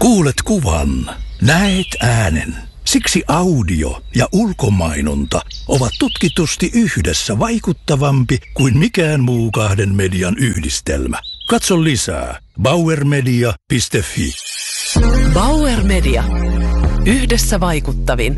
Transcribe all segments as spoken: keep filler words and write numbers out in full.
Kuulet kuvan, näet äänen. Siksi audio ja ulkomainonta ovat tutkitusti yhdessä vaikuttavampi kuin mikään muu kahden median yhdistelmä. Katso lisää bauer media piste fi. Bauer Media. Yhdessä vaikuttavin.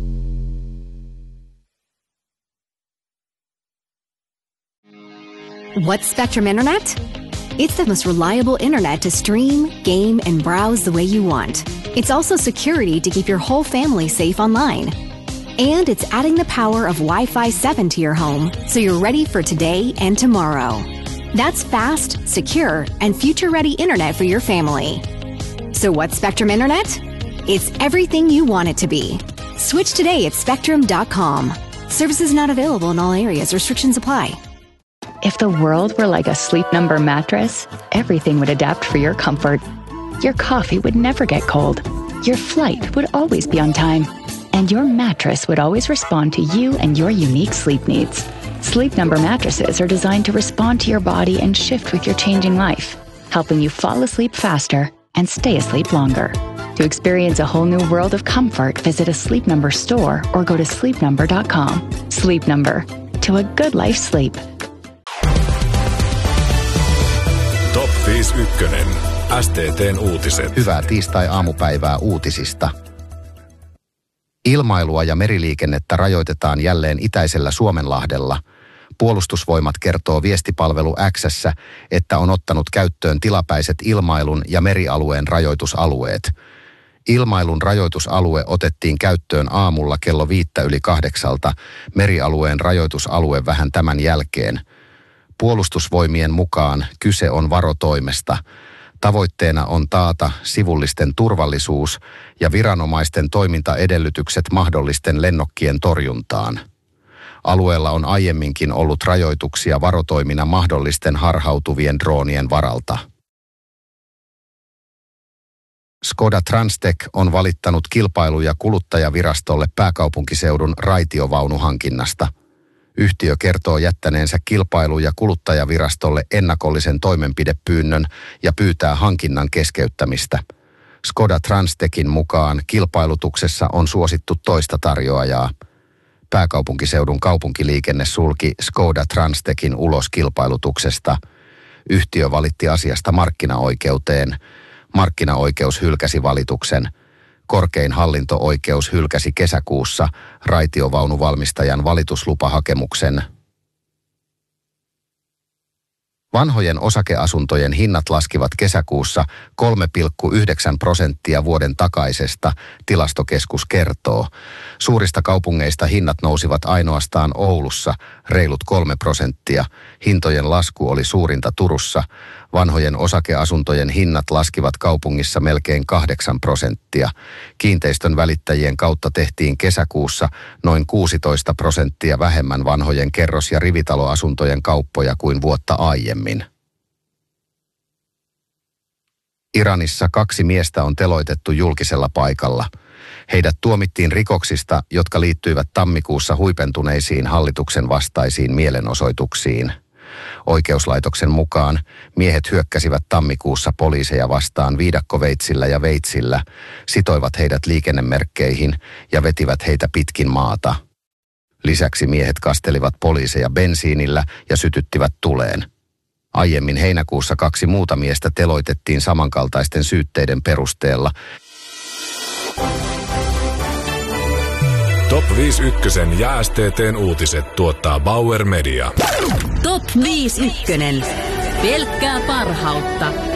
What's Spectrum Internet? It's the most reliable internet to stream, game, and browse the way you want. It's also security to keep your whole family safe online. And it's adding the power of Wi-Fi seven to your home, so you're ready for today and tomorrow. That's fast, secure, and future-ready internet for your family. So what's Spectrum Internet? It's everything you want it to be. Switch today at spectrum dot com. Services not available in all areas. Restrictions apply. If the world were like a Sleep Number mattress, everything would adapt for your comfort. Your coffee would never get cold. Your flight would always be on time. And your mattress would always respond to you and your unique sleep needs. Sleep Number mattresses are designed to respond to your body and shift with your changing life, helping you fall asleep faster and stay asleep longer. To experience a whole new world of comfort, visit a Sleep Number store or go to sleep number dot com. Sleep Number. To a good life sleep. Top viisikymmentäyksi. S T T:n uutiset. Hyvää tiistai-aamupäivää uutisista. Ilmailua ja meriliikennettä rajoitetaan jälleen itäisellä Suomenlahdella. Puolustusvoimat kertoo viestipalvelu X:ssä, että on ottanut käyttöön tilapäiset ilmailun ja merialueen rajoitusalueet. Ilmailun rajoitusalue otettiin käyttöön aamulla kello viittä yli kahdeksalta, merialueen rajoitusalue vähän tämän jälkeen. Puolustusvoimien mukaan kyse on varotoimesta. Tavoitteena on taata sivullisten turvallisuus ja viranomaisten toimintaedellytykset mahdollisten lennokkien torjuntaan. Alueella on aiemminkin ollut rajoituksia varotoimina mahdollisten harhautuvien droonien varalta. Skoda Transtech on valittanut kilpailu- ja kuluttajavirastolle pääkaupunkiseudun raitiovaunuhankinnasta. Yhtiö kertoo jättäneensä kilpailu- ja kuluttajavirastolle ennakollisen toimenpidepyynnön ja pyytää hankinnan keskeyttämistä. Skoda Transtechin mukaan kilpailutuksessa on suosittu toista tarjoajaa. Pääkaupunkiseudun kaupunkiliikenne sulki Skoda Transtechin ulos kilpailutuksesta. Yhtiö valitti asiasta markkinaoikeuteen. Markkinaoikeus hylkäsi valituksen. Korkein hallinto-oikeus hylkäsi kesäkuussa raitiovaunuvalmistajan valituslupahakemuksen. Vanhojen osakeasuntojen hinnat laskivat kesäkuussa kolme pilkku yhdeksän prosenttia vuoden takaisesta, Tilastokeskus kertoo. Suurista kaupungeista hinnat nousivat ainoastaan Oulussa reilut kolme prosenttia. Hintojen lasku oli suurinta Turussa. Vanhojen osakeasuntojen hinnat laskivat kaupungissa melkein kahdeksan prosenttia. Kiinteistön välittäjien kautta tehtiin kesäkuussa noin kuusitoista prosenttia vähemmän vanhojen kerros- ja rivitaloasuntojen kauppoja kuin vuotta aiemmin. Iranissa kaksi miestä on teloitettu julkisella paikalla. Heidät tuomittiin rikoksista, jotka liittyivät tammikuussa huipentuneisiin hallituksen vastaisiin mielenosoituksiin. Oikeuslaitoksen mukaan miehet hyökkäsivät tammikuussa poliiseja vastaan viidakkoveitsillä ja veitsillä, sitoivat heidät liikennemerkkeihin ja vetivät heitä pitkin maata. Lisäksi miehet kastelivat poliiseja bensiinillä ja sytyttivät tuleen. Aiemmin heinäkuussa kaksi muuta miestä teloitettiin samankaltaisten syytteiden perusteella. Top viisikymmentäyksi ja S T T:n uutiset tuottaa Bauer Media. Top viisikymmentäyksi. Pelkkää parhautta.